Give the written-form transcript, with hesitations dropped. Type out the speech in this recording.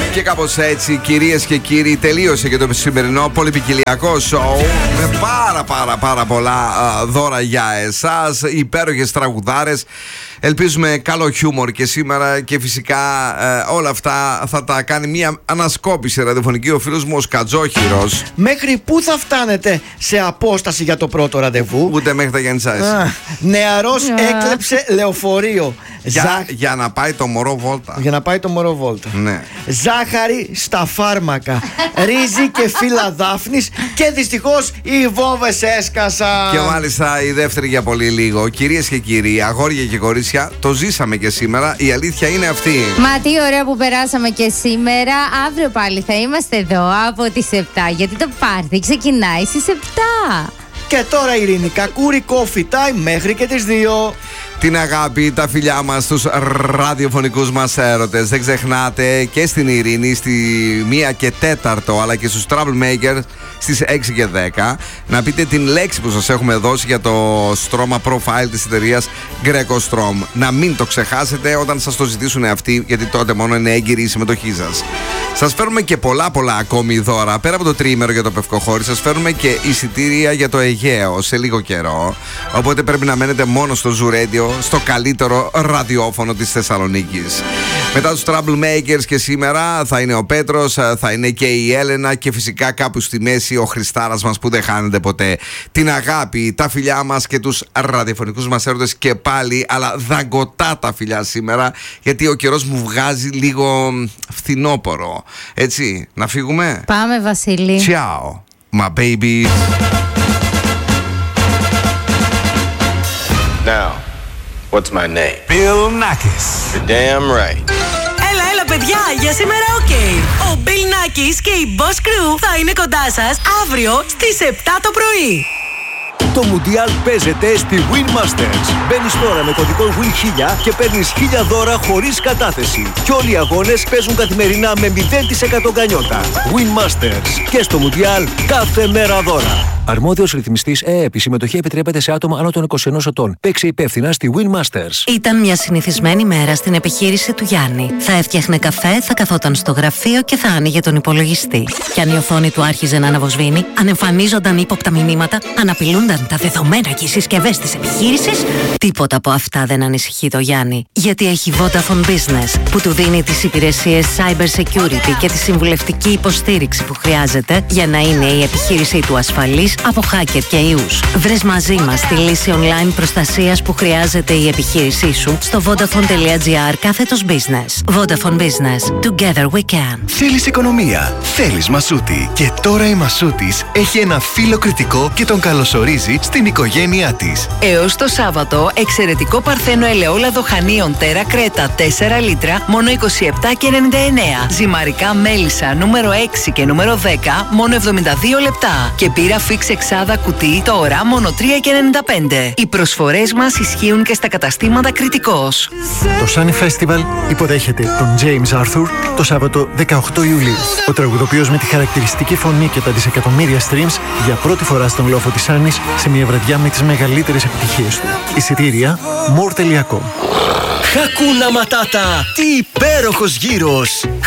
Και κάπως έτσι, κυρίες και κύριοι, τελείωσε και το σημερινό πολυπικιλιακό σοου με πάρα πολλά δώρα για εσάς, υπέροχες τραγουδάρες. Ελπίζουμε καλό χιούμορ και σήμερα και φυσικά όλα αυτά θα τα κάνει μια ανασκόπηση ραδιοφωνική ο φίλος μου ο Σκατζόχυρος. Μέχρι πού θα φτάνετε σε απόσταση για το πρώτο ραντεβού? Ούτε μέχρι τα Γιάννησάες. Νεαρός έκλεψε λεωφορείο. Για να πάει το μωρό βόλτα. Για να πάει το μωρό βόλτα. Ναι. Ζάχαρη στα φάρμακα. Ρύζι και φύλλα δάφνης. Και δυστυχώς οι βόβες έσκασαν. Και μάλιστα η δεύτερη για πολύ λίγο. Κυρίες και κύριοι, αγόρια και κορίτσια, το ζήσαμε και σήμερα. Η αλήθεια είναι αυτή. Μα τι ωραία που περάσαμε και σήμερα. Αύριο πάλι θα είμαστε εδώ από τις 7. Γιατί το πάρτι ξεκινάει στις 7. Και τώρα ειρηνικά Κακούρι Coffee Time μέχρι και τις 2. Την αγάπη, τα φιλιά μας στους ραδιοφωνικούς μας έρωτες. Δεν ξεχνάτε και στην Ειρήνη στη 1 και 4, αλλά και στους Troublemaker στις 6 και 10 να πείτε την λέξη που σας έχουμε δώσει για το στρώμα profile της εταιρείας Greco Strom. Να μην το ξεχάσετε όταν σας το ζητήσουν αυτοί, γιατί τότε μόνο είναι έγκυρη η συμμετοχή σας. Σας φέρουμε και πολλά ακόμη δώρα. Πέρα από το τριήμερο για το Πευκοχώρι, σας φέρουμε και εισιτήρια για το Αιγαίο σε λίγο καιρό. Οπότε πρέπει να μένετε μόνο στο Zoo Radio, στο καλύτερο ραδιόφωνο της Θεσσαλονίκης. Μετά τους Troublemakers και σήμερα θα είναι ο Πέτρος, θα είναι και η Έλενα και φυσικά κάπου στη μέση ο Χριστάρας μας που δεν χάνεται ποτέ. Την αγάπη, τα φιλιά μας και τους ραδιοφωνικούς μας έρωτες και πάλι, αλλά δαγκωτά τα φιλιά σήμερα, γιατί ο καιρός μου βγάζει λίγο φθινόπορο. Έτσι, να φύγουμε? Πάμε, Βασίλη. Ciao, my baby. Now, what's my name? Bill Nackis. You're damn right. Έλα παιδιά, για σήμερα ok. Ο Bill Nackis και η Boss Crew θα είναι κοντά σας αύριο στις 7 το πρωί. Το Μουντιάλ παίζεται στη Win Masters. Μπαίνεις τώρα με κωδικό WIN1000 και παίρνεις 1000 δώρα χωρίς κατάθεση. Και όλοι οι αγώνες παίζουν καθημερινά με 0% γκανιότα. Win Masters. Και στο Μουντιάλ κάθε μέρα δώρα. Αρμόδιος ρυθμιστής ΕΕΠ. Η συμμετοχή επιτρέπεται σε άτομα άνω των 21 ετών. Παίξε υπεύθυνα στη Win Masters. Ήταν μια συνηθισμένη μέρα στην επιχείρηση του Γιάννη. Θα έφτιαχνε καφέ, θα καθόταν στο γραφείο και θα άνοιγε τον υπολογιστή. Και αν η οθόνη του άρχιζε να αναβοσβήνει, αν εμφανίζονταν ύποπτα μηνύματα, αν απειλούνταν τα δεδομένα και οι συσκευές της επιχείρησης, τίποτα από αυτά δεν ανησυχεί το Γιάννη. Γιατί έχει Vodafone Business που του δίνει τις υπηρεσίες Cyber Security και τη συμβουλευτική υποστήριξη που χρειάζεται για να είναι η επιχείρησή του ασφαλής από hacker και ιούς. Βρες μαζί μας τη λύση online προστασίας που χρειάζεται η επιχείρησή σου στο vodafone.gr/business. Vodafone Business. Together we can. Θέλεις οικονομία. Θέλεις Μασούτη. Και τώρα η Μασούτης έχει ένα φίλο κριτικό και τον καλωσορίζει στην οικογένειά της. Έως το Σάββατο, εξαιρετικό παρθένο ελαιόλαδο χανίων Τέρα Κρέτα 4 λίτρα, μόνο 27,99. Ζυμαρικά μέλισσα νούμερο 6 και νούμερο 10, μόνο 72 λεπτά. Και πύρα φίξ εξάδα κουτί τώρα, μόνο 3,95. Οι προσφορές μας ισχύουν και στα καταστήματα Κριτικός. Το Sunny Festival υποδέχεται τον James Arthur το Σάββατο 18 Ιουλίου. Ο τραγουδοποιός με τη χαρακτηριστική φωνή και τα δισεκατομμύρια streams για πρώτη φορά στον λόφο της Άννης σε μια βραδιά με τις μεγαλύτερες επιτυχίες του. Εισιτήρια more.com. Χακούνα Ματάτα! Τι υπέροχος γύρος!